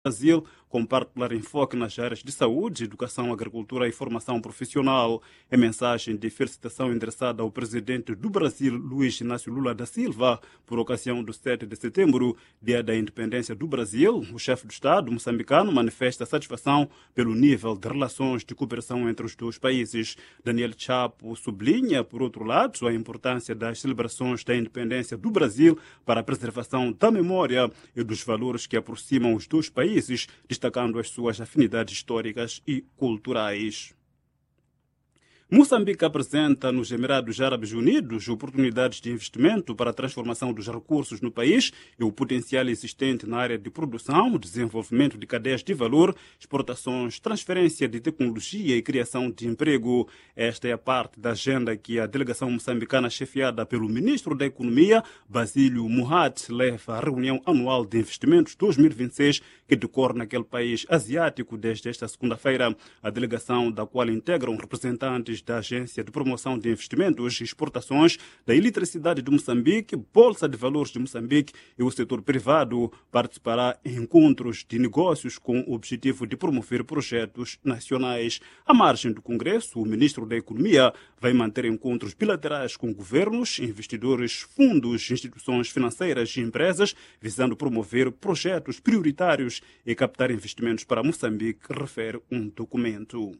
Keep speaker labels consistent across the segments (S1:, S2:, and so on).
S1: Brasil, com particular enfoque nas áreas de saúde, educação, agricultura e formação profissional. Em mensagem de felicitação endereçada ao presidente do Brasil, Luiz Inácio Lula da Silva, por ocasião do 7 de setembro, dia da independência do Brasil, o chefe do Estado moçambicano manifesta satisfação pelo nível de relações de cooperação entre os dois países. Daniel Chapo sublinha, por outro lado, a importância das celebrações da independência do Brasil para a preservação da memória e dos valores que aproximam os dois países, destacando as suas afinidades históricas e culturais. Moçambique apresenta nos Emirados Árabes Unidos oportunidades de investimento para a transformação dos recursos no país e o potencial existente na área de produção, desenvolvimento de cadeias de valor, exportações, transferência de tecnologia e criação de emprego. Esta é a parte da agenda que a delegação moçambicana chefiada pelo ministro da Economia, Basílio Muhat, leva à reunião anual de investimentos 2026 que decorre naquele país asiático desde esta segunda-feira. A delegação, da qual integram representantes da Agência de Promoção de Investimentos e Exportações, da Eletricidade de Moçambique, Bolsa de Valores de Moçambique e o setor privado, participará em encontros de negócios com o objetivo de promover projetos nacionais. À margem do Congresso, o ministro da Economia vai manter encontros bilaterais com governos, investidores, fundos, instituições financeiras e empresas, visando promover projetos prioritários e captar investimentos para Moçambique, refere um documento.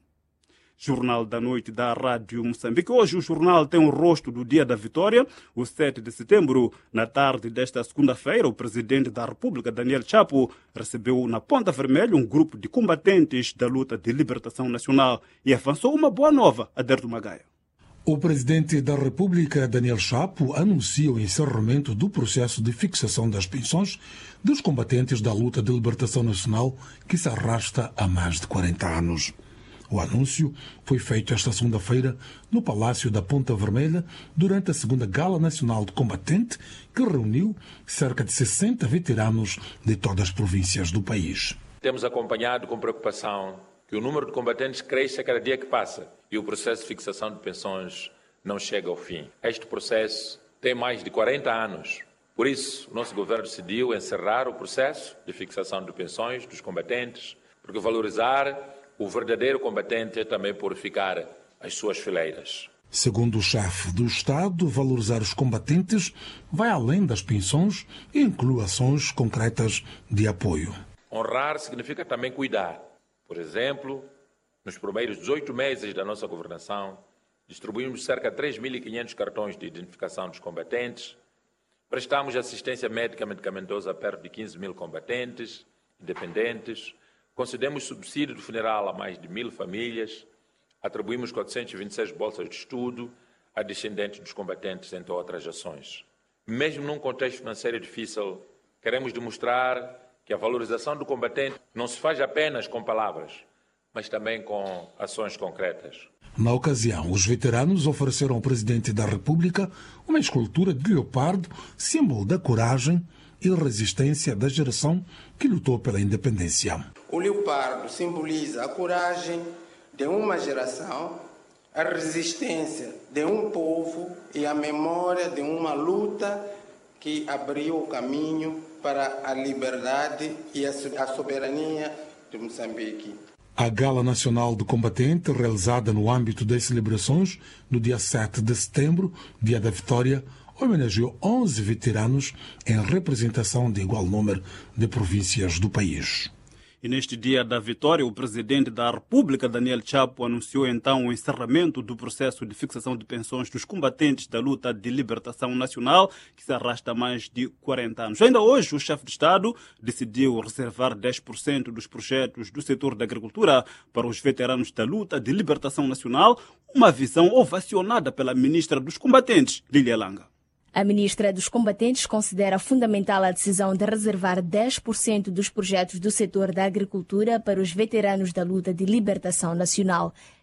S1: Jornal da Noite da Rádio Moçambique. Hoje o jornal tem o rosto do dia da vitória, o 7 de setembro. Na tarde desta segunda-feira, o presidente da República, Daniel Chapo, recebeu na Ponta Vermelha um grupo de combatentes da luta de libertação nacional e avançou uma boa nova, Aderdo Magaia.
S2: O presidente da República, Daniel Chapo, anuncia o encerramento do processo de fixação das pensões dos combatentes da luta de libertação nacional que se arrasta há mais de 40 anos. O anúncio foi feito esta segunda-feira no Palácio da Ponta Vermelha durante a segunda Gala Nacional de Combatente, que reuniu cerca de 60 veteranos de todas as províncias do país.
S3: Temos acompanhado com preocupação que o número de combatentes cresce a cada dia que passa e o processo de fixação de pensões não chega ao fim. Este processo tem mais de 40 anos. Por isso, o nosso governo decidiu encerrar o processo de fixação de pensões dos combatentes, porque valorizar o verdadeiro combatente é também purificar as suas fileiras.
S2: Segundo o chefe do Estado, valorizar os combatentes vai além das pensões e inclui ações concretas de apoio.
S3: Honrar significa também cuidar. Por exemplo, nos primeiros 18 meses da nossa governação, distribuímos cerca de 3.500 cartões de identificação dos combatentes, prestamos assistência médica medicamentosa a perto de 15.000 combatentes, independentes, concedemos subsídio de funeral a mais de 1.000 famílias, atribuímos 426 bolsas de estudo a descendentes dos combatentes, entre outras ações. Mesmo num contexto financeiro difícil, queremos demonstrar que a valorização do combatente não se faz apenas com palavras, mas também com ações concretas.
S2: Na ocasião, os veteranos ofereceram ao presidente da República uma escultura de leopardo, símbolo da coragem e resistência da geração que lutou pela independência.
S4: O leopardo simboliza a coragem de uma geração, a resistência de um povo e a memória de uma luta que abriu o caminho para a liberdade e a soberania de Moçambique.
S2: A Gala Nacional do Combatente, realizada no âmbito das celebrações no dia 7 de setembro, dia da vitória, homenageou 11 veteranos em representação de igual número de províncias do país.
S1: E neste dia da vitória, o presidente da República, Daniel Chapo, anunciou então o encerramento do processo de fixação de pensões dos combatentes da luta de libertação nacional, que se arrasta há mais de 40 anos. Ainda hoje, o chefe de Estado decidiu reservar 10% dos projetos do setor da agricultura para os veteranos da luta de libertação nacional, uma visão ovacionada pela ministra dos combatentes, Lília Langa.
S5: A ministra dos Combatentes considera fundamental a decisão de reservar 10% dos projetos do setor da agricultura para os veteranos da luta de libertação nacional.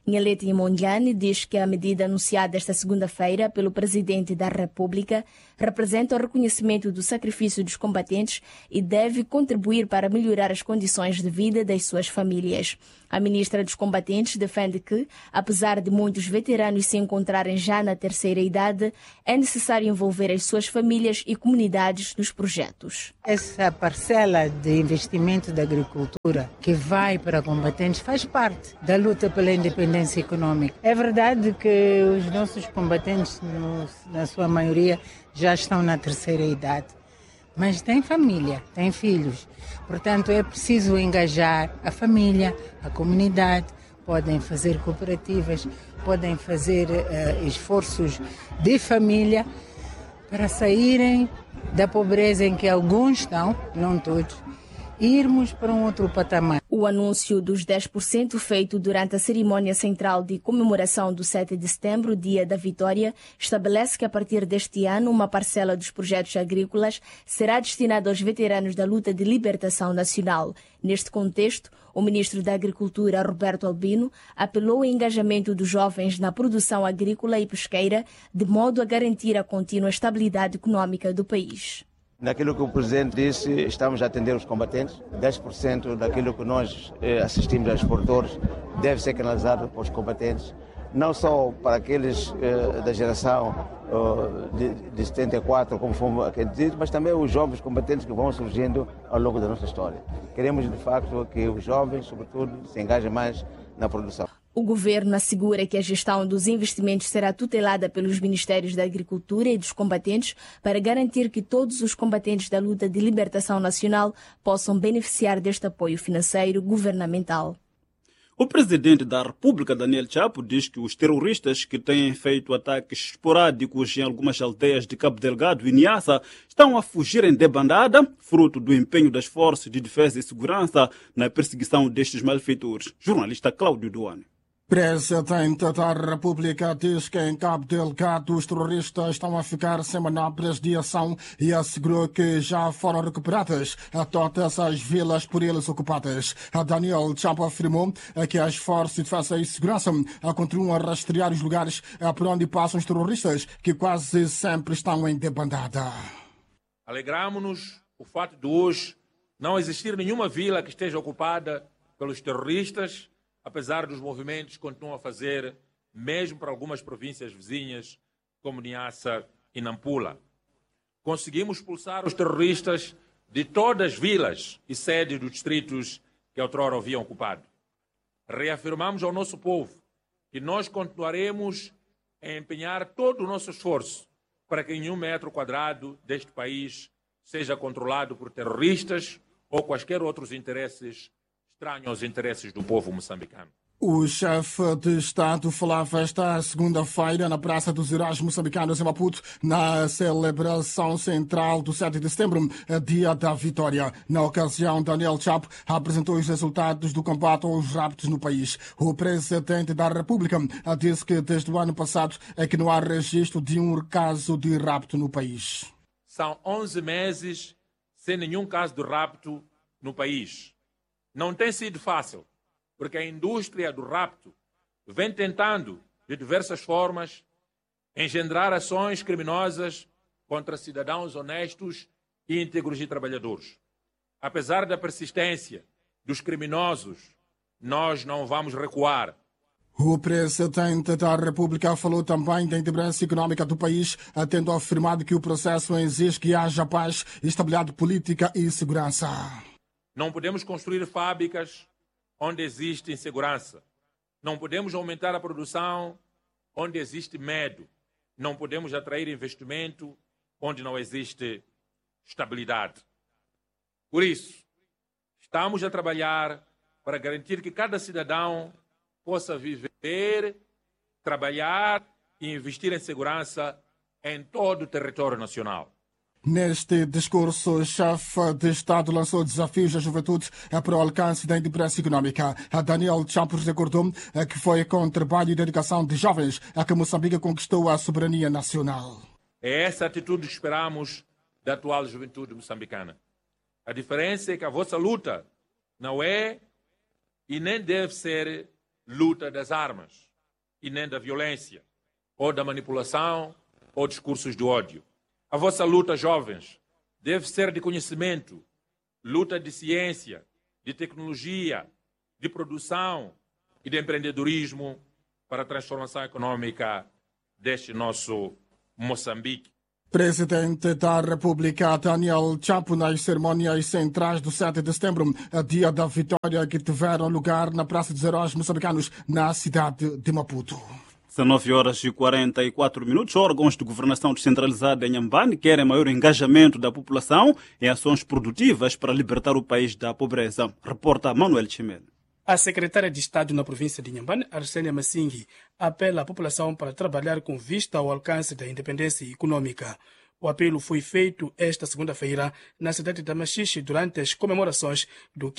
S5: Nhaleti Mondiani diz que a medida anunciada esta segunda-feira pelo Presidente da República representa o reconhecimento do sacrifício dos combatentes e deve contribuir para melhorar as condições de vida das suas famílias. A ministra dos Combatentes defende que, apesar de muitos veteranos se encontrarem já na terceira idade, é necessário envolver as suas famílias e comunidades nos projetos.
S6: Essa parcela de investimento da agricultura que vai para combatentes faz parte da luta pela independência econômica. É verdade que os nossos combatentes, na sua maioria, já estão na terceira idade, mas têm família, têm filhos. Portanto, é preciso engajar a família, a comunidade, podem fazer cooperativas, podem fazer esforços de família para saírem da pobreza em que alguns estão, não todos, e irmos para um outro patamar.
S5: O anúncio dos 10% feito durante a cerimônia central de comemoração do 7 de setembro, Dia da Vitória, estabelece que a partir deste ano uma parcela dos projetos agrícolas será destinada aos veteranos da luta de libertação nacional. Neste contexto, o ministro da Agricultura, Roberto Albino, apelou ao engajamento dos jovens na produção agrícola e pesqueira, de modo a garantir a contínua estabilidade econômica do país.
S7: Naquilo que o Presidente disse, estamos a atender os combatentes. 10% daquilo que nós assistimos aos produtores deve ser canalizado para os combatentes, não só para aqueles da geração de 74, como fomos dito, mas também os jovens combatentes que vão surgindo ao longo da nossa história. Queremos, de facto, que os jovens, sobretudo, se engajem mais na produção.
S5: O governo assegura que a gestão dos investimentos será tutelada pelos Ministérios da Agricultura e dos Combatentes para garantir que todos os combatentes da luta de libertação nacional possam beneficiar deste apoio financeiro governamental.
S1: O presidente da República, Daniel Chapo, diz que os terroristas que têm feito ataques esporádicos em algumas aldeias de Cabo Delgado e Niassa estão a fugir em debandada, fruto do empenho das forças de defesa e segurança na perseguição destes malfeitores. Jornalista Cláudio Duane.
S2: Presidente da República diz que em Cabo Delgado os terroristas estão a ficar sem manobras de ação e assegurou que já foram recuperadas todas as vilas por eles ocupadas. Daniel Chapo afirmou que as forças de defesa e segurança continuam a rastrear os lugares por onde passam os terroristas, que quase sempre estão em debandada.
S3: Alegramos-nos o fato de hoje não existir nenhuma vila que esteja ocupada pelos terroristas, apesar dos movimentos que continuam a fazer, mesmo para algumas províncias vizinhas, como Niassa e Nampula. Conseguimos expulsar os terroristas de todas as vilas e sedes dos distritos que outrora haviam ocupado. Reafirmamos ao nosso povo que nós continuaremos a empenhar todo o nosso esforço para que nenhum metro quadrado deste país seja controlado por terroristas ou quaisquer outros interesses estranho aos interesses do povo moçambicano.
S2: O chefe de Estado falava esta segunda-feira na Praça dos Heróis Moçambicanos em Maputo, na celebração central do 7 de setembro, Dia da Vitória. Na ocasião, Daniel Chapo apresentou os resultados do combate aos raptos no país. O Presidente da República disse que desde o ano passado é que não há registro de um caso de rapto no país.
S3: São 11 meses sem nenhum caso de rapto no país. Não tem sido fácil, porque a indústria do rapto vem tentando, de diversas formas, engendrar ações criminosas contra cidadãos honestos e íntegros e trabalhadores. Apesar da persistência dos criminosos, nós não vamos recuar.
S2: O Presidente da República falou também da independência econômica do país, tendo afirmado que o processo exige que haja paz, estabilidade política e segurança.
S3: Não podemos construir fábricas onde existe insegurança. Não podemos aumentar a produção onde existe medo. Não podemos atrair investimento onde não existe estabilidade. Por isso, estamos a trabalhar para garantir que cada cidadão possa viver, trabalhar e investir em segurança em todo o território nacional.
S2: Neste discurso, o chefe de Estado lançou desafios à juventude para o alcance da independência econômica. Daniel Chapo recordou que foi com trabalho e dedicação de jovens que Moçambique conquistou a soberania nacional.
S3: É essa atitude que esperamos da atual juventude moçambicana. A diferença é que a vossa luta não é e nem deve ser luta das armas e nem da violência, ou da manipulação, ou discursos de ódio. A vossa luta, jovens, deve ser de conhecimento, luta de ciência, de tecnologia, de produção e de empreendedorismo para a transformação econômica deste nosso Moçambique.
S8: Presidente da República Daniel Chapo nas cerimônias centrais do 7 de setembro, dia da vitória que tiveram lugar na Praça dos Heróis Moçambicanos, na cidade de Maputo.
S1: 19 horas e 44 minutos. Órgãos de governação descentralizada em Inhambane querem maior engajamento da população em ações produtivas para libertar o país da pobreza. Reporta Manuel Chimel.
S9: A secretária de Estado na província de Inhambane, Arsênia Massingi, apela à população para trabalhar com vista ao alcance da independência econômica. O apelo foi feito esta segunda-feira na cidade de Machixe durante as comemorações do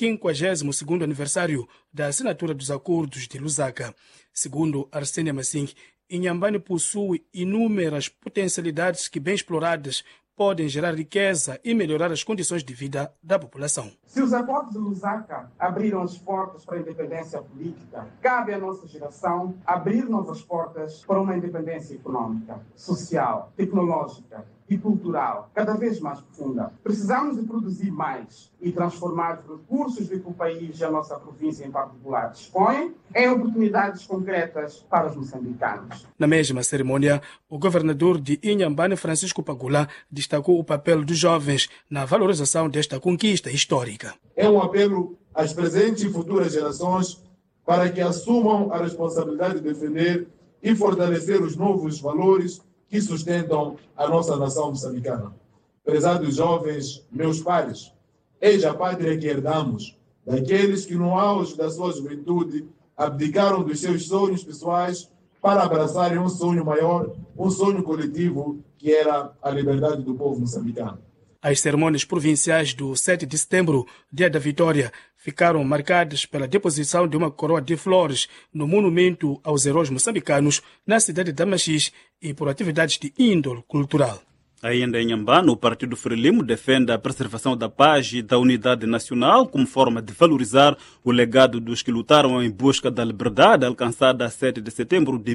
S9: 52º aniversário da assinatura dos Acordos de Lusaka. Segundo Arsênia Massingi, Inhambane possui inúmeras potencialidades que, bem exploradas, podem gerar riqueza e melhorar as condições de vida da população.
S10: Se os acordos de Lusaka abriram as portas para a independência política, cabe à nossa geração abrir novas portas para uma independência econômica, social, tecnológica e cultural, cada vez mais profunda. Precisamos de produzir mais e transformar os recursos de que o país e a nossa província em particular dispõem em oportunidades concretas para os moçambicanos.
S9: Na mesma cerimônia, o governador de Inhambane, Francisco Pagula, destacou o papel dos jovens na valorização desta conquista histórica.
S11: É um apelo às presentes e futuras gerações para que assumam a responsabilidade de defender e fortalecer os novos valores que sustentam a nossa nação moçambicana. Prezados jovens, meus pares, eis a pátria que herdamos daqueles que no auge da sua juventude abdicaram dos seus sonhos pessoais para abraçarem um sonho maior, um sonho coletivo, que era a liberdade do povo moçambicano.
S9: As cerimônias provinciais do 7 de setembro, dia da vitória, ficaram marcadas pela deposição de uma coroa de flores no monumento aos heróis moçambicanos na cidade de Machixe e por atividades de índole cultural.
S1: Ainda em Inhambane, o Partido Frelimo defende a preservação da paz e da unidade nacional como forma de valorizar o legado dos que lutaram em busca da liberdade alcançada a 7 de setembro de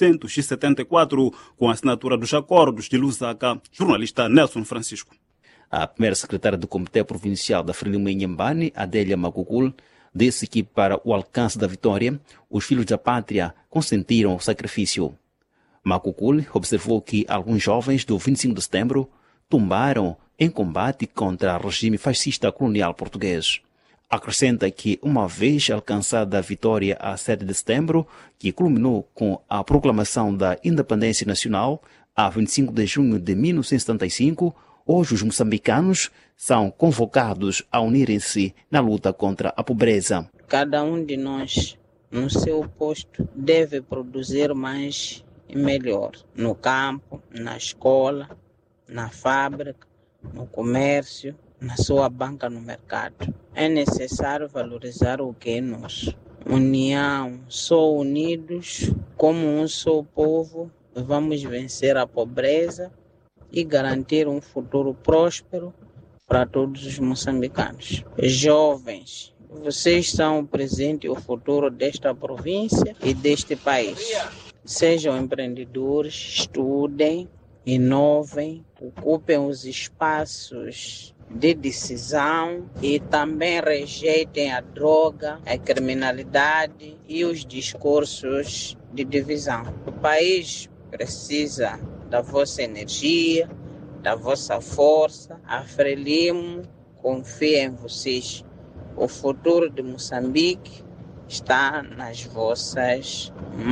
S1: 1974 com a assinatura dos Acordos de Lusaka. Jornalista Nelson Francisco.
S12: A primeira secretária do Comitê Provincial da Frelimo em Inhambane, Adélia Macocul, disse que para o alcance da vitória, os filhos da pátria consentiram o sacrifício. Macocul observou que alguns jovens do 25 de setembro tombaram em combate contra o regime fascista colonial português. Acrescenta que, uma vez alcançada a vitória a 7 de setembro, que culminou com a proclamação da independência nacional a 25 de junho de 1975, hoje os moçambicanos são convocados a unirem-se na luta contra a pobreza.
S13: Cada um de nós, no seu posto, deve produzir mais e melhor. No campo, na escola, na fábrica, no comércio, na sua banca no mercado. É necessário valorizar o que é nosso. União, só unidos, como um só povo, vamos vencer a pobreza e garantir um futuro próspero para todos os moçambicanos. Jovens, vocês são o presente e o futuro desta província e deste país. Sejam empreendedores, estudem, inovem, ocupem os espaços de decisão e também rejeitem a droga, a criminalidade e os discursos de divisão. O país precisa da vossa energia, da vossa força. A Frelimo confia em vocês. O futuro de Moçambique está nas vossas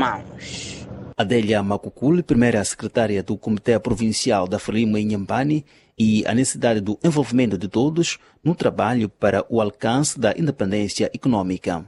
S13: mãos.
S12: Adélia Macocul, primeira secretária do Comitê Provincial da Frelimo em Inhambane, e a necessidade do envolvimento de todos no trabalho para o alcance da independência econômica.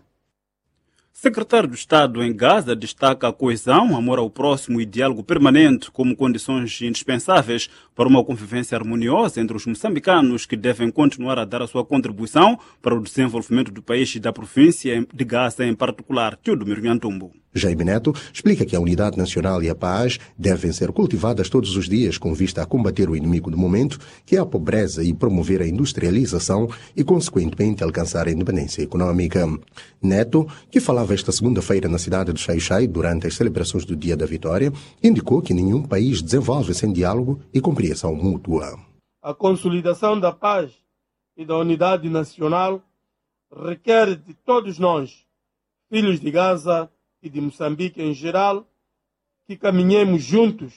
S1: Secretário do Estado em Gaza destaca a coesão, amor ao próximo e diálogo permanente como condições indispensáveis para uma convivência harmoniosa entre os moçambicanos que devem continuar a dar a sua contribuição para o desenvolvimento do país e da província de Gaza em particular. Teodomiro Nhantumbo.
S14: Jaime Neto explica que a unidade nacional e a paz devem ser cultivadas todos os dias com vista a combater o inimigo do momento, que é a pobreza, e promover a industrialização e, consequentemente, alcançar a independência econômica. Neto, que falava esta segunda-feira na cidade de Xai-Xai durante as celebrações do Dia da Vitória, indicou que nenhum país desenvolve sem diálogo e compreensão mútua.
S15: A consolidação da paz e da unidade nacional requer de todos nós, filhos de Gaza e de Moçambique em geral, que caminhemos juntos,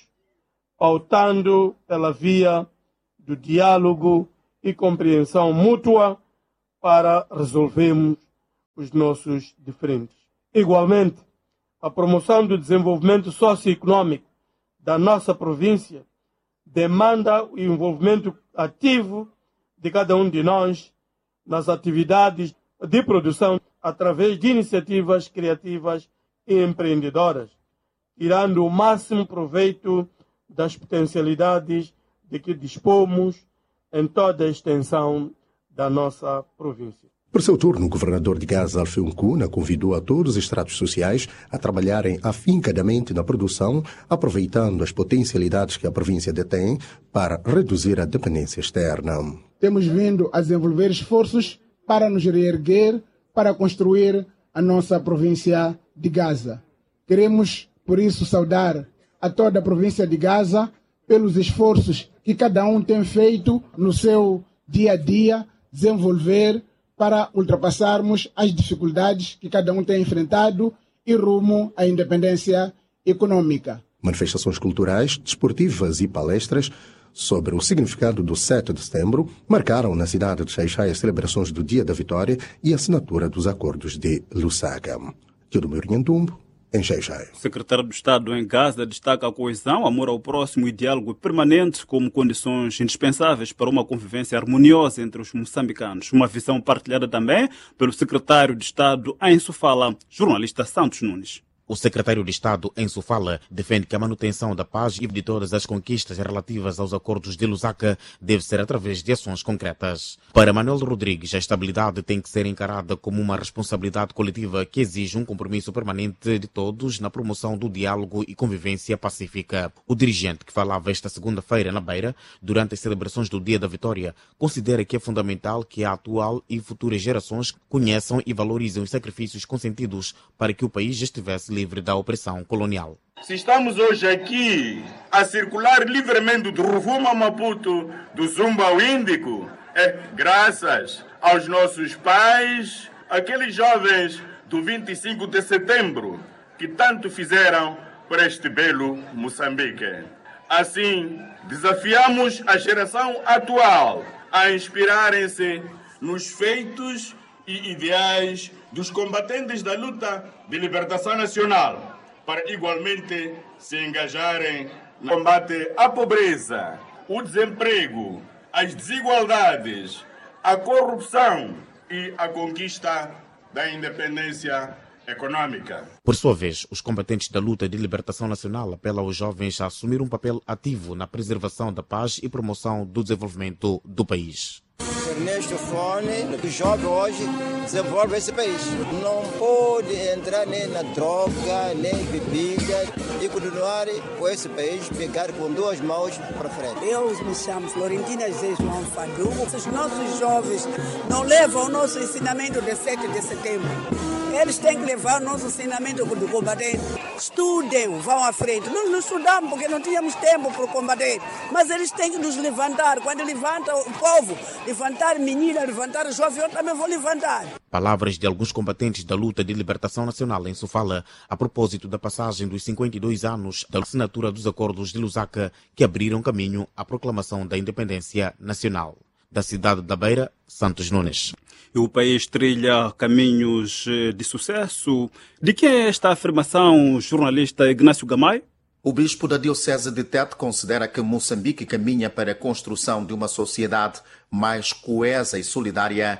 S15: pautando pela via do diálogo e compreensão mútua para resolvermos os nossos diferentes. Igualmente, a promoção do desenvolvimento socioeconômico da nossa província demanda o envolvimento ativo de cada um de nós nas atividades de produção através de iniciativas criativas e empreendedoras, tirando o máximo proveito das potencialidades de que dispomos em toda a extensão da nossa província.
S14: Por seu turno, o governador de Gaza, Alfeu Nkuna, convidou a todos os estratos sociais a trabalharem afincadamente na produção, aproveitando as potencialidades que a província detém para reduzir a dependência externa.
S16: Temos vindo a desenvolver esforços para nos reerguer, para construir a nossa província de Gaza. Queremos, por isso, saudar a toda a província de Gaza pelos esforços que cada um tem feito no seu dia a dia, desenvolver para ultrapassarmos as dificuldades que cada um tem enfrentado e rumo à independência econômica.
S14: Manifestações culturais, desportivas e palestras sobre o significado do 7 de setembro marcaram na cidade de Xai-Xai as celebrações do Dia da Vitória e a assinatura dos acordos de Lusaka. Teodomiro Nhantumbo, em Xai-Xai.
S1: O secretário do Estado em Gaza destaca a coesão, amor ao próximo e diálogo permanente como condições indispensáveis para uma convivência harmoniosa entre os moçambicanos. Uma visão partilhada também pelo secretário de Estado em Sofala, jornalista Santos Nunes.
S17: O secretário de Estado, em Sofala, defende que a manutenção da paz e de todas as conquistas relativas aos acordos de Lusaka deve ser através de ações concretas. Para Manuel Rodrigues, a estabilidade tem que ser encarada como uma responsabilidade coletiva que exige um compromisso permanente de todos na promoção do diálogo e convivência pacífica. O dirigente, que falava esta segunda-feira na Beira, durante as celebrações do Dia da Vitória, considera que é fundamental que a atual e futuras gerações conheçam e valorizem os sacrifícios consentidos para que o país estivesse livre da opressão colonial.
S18: Se estamos hoje aqui a circular livremente do Rovuma a Maputo, do Zumba ao Índico, é graças aos nossos pais, aqueles jovens do 25 de setembro, que tanto fizeram por este belo Moçambique. Assim, desafiamos a geração atual a inspirarem-se nos feitos e ideais dos combatentes da luta de libertação nacional, para igualmente se engajarem no combate à pobreza, o desemprego, as desigualdades, a corrupção e a conquista da independência econômica.
S17: Por sua vez, os combatentes da luta de libertação nacional apelam aos jovens a assumir um papel ativo na preservação da paz e promoção do desenvolvimento do país.
S19: Ernesto Fone, que jovem hoje desenvolve esse país. Não pode entrar nem na droga, nem bebida e continuar com esse país, pegar com duas mãos para frente.
S20: Eu me chamo Florentina José João Fadu. Os nossos jovens não levam o nosso ensinamento de 7 de setembro. Eles têm que levar o nosso ensinamento do combatente. Estudem, vão à frente. Nós não estudamos porque não tínhamos tempo para combater. Mas eles têm que nos levantar. Quando levanta o povo, levantar menina, levantar jovem, eu também vou levantar.
S17: Palavras de alguns combatentes da luta de libertação nacional em Sofala, a propósito da passagem dos 52 anos da assinatura dos acordos de Lusaka, que abriram caminho à proclamação da independência nacional. Da cidade da Beira, Santos Nunes.
S1: E o país trilha caminhos de sucesso. De que é esta afirmação, jornalista Ignácio Gamay?
S21: O bispo da Diocese de Tete considera que Moçambique caminha para a construção de uma sociedade mais coesa e solidária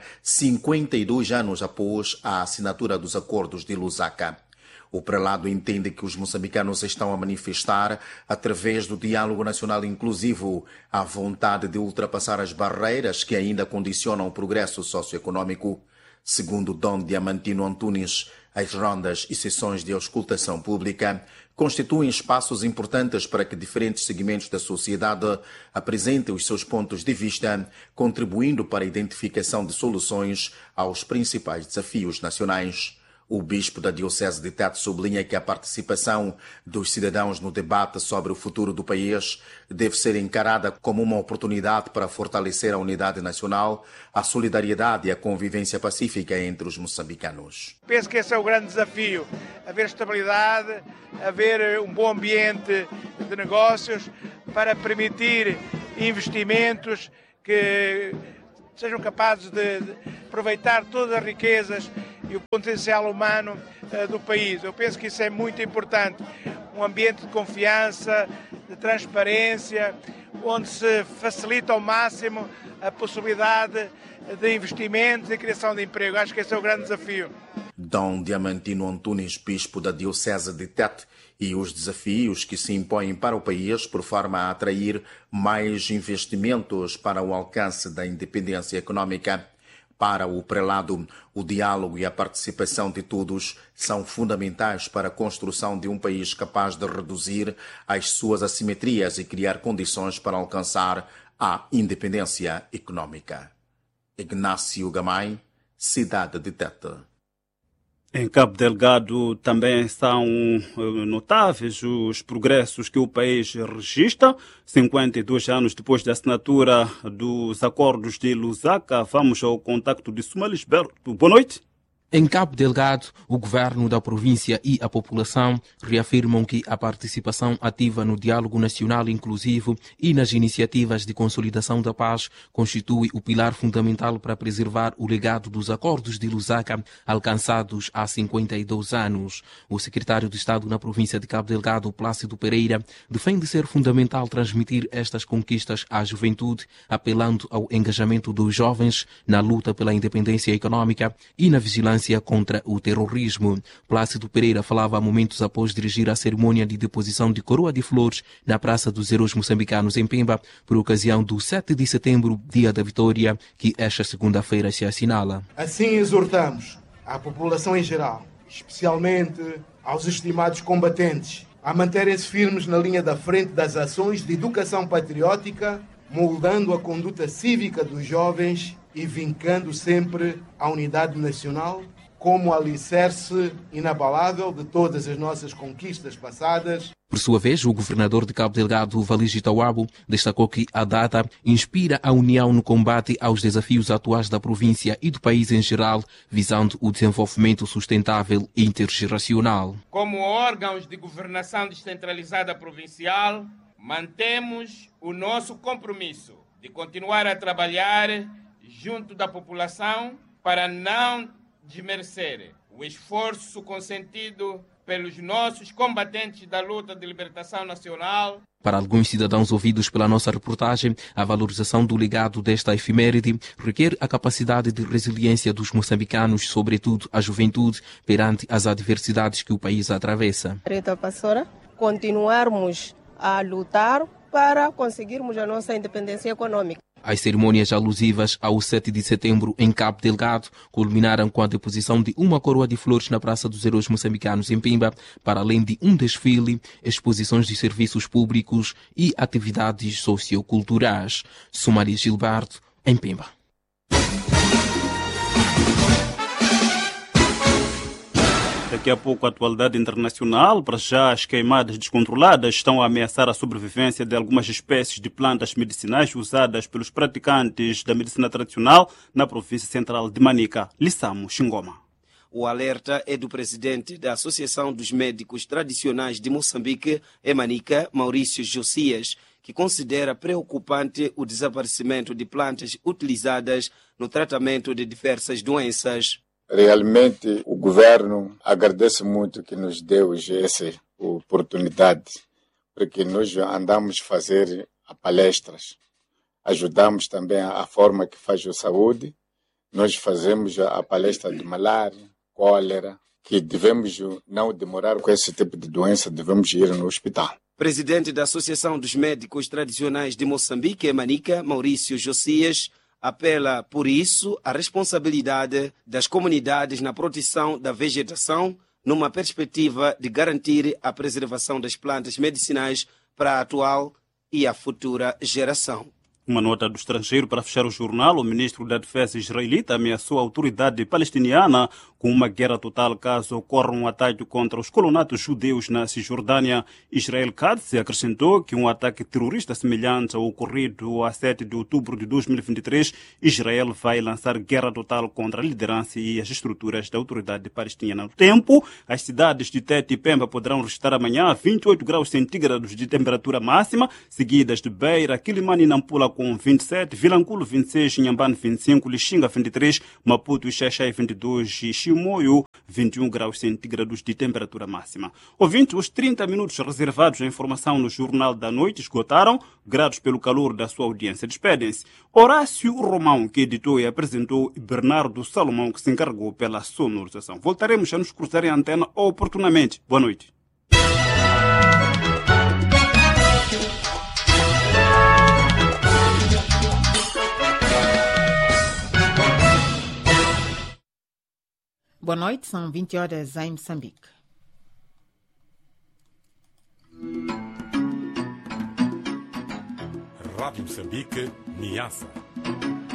S21: 52 anos após a assinatura dos acordos de Lusaka. O prelado entende que os moçambicanos estão a manifestar, através do diálogo nacional inclusivo, a vontade de ultrapassar as barreiras que ainda condicionam o progresso socioeconômico. Segundo Dom Diamantino Antunes, as rondas e sessões de auscultação pública constituem espaços importantes para que diferentes segmentos da sociedade apresentem os seus pontos de vista, contribuindo para a identificação de soluções aos principais desafios nacionais. O bispo da Diocese de Tete sublinha que a participação dos cidadãos no debate sobre o futuro do país deve ser encarada como uma oportunidade para fortalecer a unidade nacional, a solidariedade e a convivência pacífica entre os moçambicanos.
S4: Penso que esse é o grande desafio, haver estabilidade, haver um bom ambiente de negócios para permitir investimentos que sejam capazes de aproveitar todas as riquezas e o potencial humano do país. Eu penso que isso é muito importante. Um ambiente de confiança, de transparência, onde se facilita ao máximo a possibilidade de investimentos e criação de emprego. Acho que esse é o grande desafio.
S21: Dom Diamantino Antunes, bispo da Diocese de Tete, e os desafios que se impõem para o país por forma a atrair mais investimentos para o alcance da independência econômica. Para o prelado, o diálogo e a participação de todos são fundamentais para a construção de um país capaz de reduzir as suas assimetrias e criar condições para alcançar a independência econômica. Ignácio Gamay, cidade de Tete.
S1: Em Cabo Delgado também são notáveis os progressos que o país registra. 52 anos depois da assinatura dos acordos de Lusaka, vamos ao contacto de Sumalisberto. Boa noite.
S22: Em Cabo Delgado, o governo da província e a população reafirmam que a participação ativa no diálogo nacional inclusivo e nas iniciativas de consolidação da paz constitui o pilar fundamental para preservar o legado dos acordos de Lusaka alcançados há 52 anos. O secretário de Estado na província de Cabo Delgado, Plácido Pereira, defende ser fundamental transmitir estas conquistas à juventude, apelando ao engajamento dos jovens na luta pela independência econômica e na vigilância contra o terrorismo. Plácido Pereira falava momentos após dirigir a cerimônia de deposição de coroa de flores na Praça dos Heróis Moçambicanos em Pemba, por ocasião do 7 de setembro, Dia da Vitória, que esta segunda-feira se assinala.
S23: Assim exortamos à população em geral, especialmente aos estimados combatentes, a manterem-se firmes na linha da frente das ações de educação patriótica, moldando a conduta cívica dos jovens e vincando sempre a unidade nacional como alicerce inabalável de todas as nossas conquistas passadas.
S22: Por sua vez, o governador de Cabo Delgado, Valigi Tawabo, destacou que a data inspira a união no combate aos desafios atuais da província e do país em geral, visando o desenvolvimento sustentável e intergeracional.
S24: Como órgãos de governação descentralizada provincial, mantemos o nosso compromisso de continuar a trabalhar junto da população para não desmerecer o esforço consentido pelos nossos combatentes da luta de libertação nacional.
S22: Para alguns cidadãos ouvidos pela nossa reportagem, a valorização do legado desta efeméride requer a capacidade de resiliência dos moçambicanos, sobretudo a juventude, perante as adversidades que o país atravessa.
S25: Rita Passora, continuarmos a lutar para conseguirmos a nossa independência econômica.
S22: As cerimônias alusivas ao 7 de setembro em Cabo Delgado culminaram com a deposição de uma coroa de flores na Praça dos Heróis Moçambicanos em Pemba, para além de um desfile, exposições de serviços públicos e atividades socioculturais. Sumari Gilberto, em Pemba.
S1: Daqui a pouco a atualidade internacional. Para já, as queimadas descontroladas estão a ameaçar a sobrevivência de algumas espécies de plantas medicinais usadas pelos praticantes da medicina tradicional na província central de Manica. Lissamo Xingoma.
S26: O alerta é do presidente da Associação dos Médicos Tradicionais de Moçambique, em Manica, Maurício Josias, que considera preocupante o desaparecimento de plantas utilizadas no tratamento de diversas doenças.
S27: Realmente, o governo agradece muito que nos deu essa oportunidade, porque nós andamos a fazer palestras, ajudamos também a forma que faz a saúde, nós fazemos a palestra de malária, cólera, que devemos não demorar com esse tipo de doença, devemos ir no hospital.
S26: Presidente da Associação dos Médicos Tradicionais de Moçambique, em Manica, Maurício Josias, apela, por isso, à responsabilidade das comunidades na proteção da vegetação, numa perspectiva de garantir a preservação das plantas medicinais para a atual e a futura geração.
S1: Uma nota do estrangeiro para fechar o jornal, o ministro da Defesa israelita ameaçou a autoridade palestiniana com uma guerra total caso ocorra um ataque contra os colonatos judeus na Cisjordânia. Israel Katz acrescentou que um ataque terrorista semelhante ao ocorrido a 7 de outubro de 2023, Israel vai lançar guerra total contra a liderança e as estruturas da autoridade palestiniana. No tempo, as cidades de Tete e Pemba poderão registrar amanhã 28 graus centígrados de temperatura máxima, seguidas de Beira, Quilimane e Nampula com 27, Vilanculo 26, Inhambane 25, Lixinga 23, Maputo e Xaixai 22 e Chimoio 21 graus centígrados de temperatura máxima. Ouvinte, os 30 minutos reservados à informação no Jornal da Noite esgotaram, gratos pelo calor da sua audiência. Despedem-se Horácio Romão, que editou e apresentou, e Bernardo Salomão, que se encarregou pela sonorização. Voltaremos a nos cruzar em antena oportunamente. Boa noite.
S2: Boa noite, são 20 horas em Moçambique.
S3: Rádio Moçambique, Niassa.